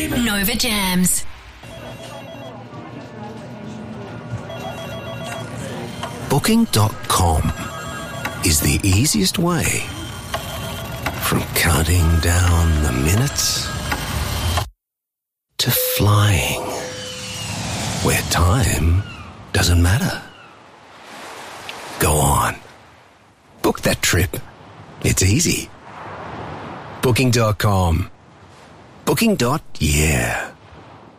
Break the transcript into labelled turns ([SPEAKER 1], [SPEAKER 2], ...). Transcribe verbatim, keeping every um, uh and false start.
[SPEAKER 1] Nova Jams.
[SPEAKER 2] Booking dot com is the easiest way from counting down the minutes to flying where time doesn't matter. Go on. Book that trip. It's easy. Booking dot com. Booking. Yeah.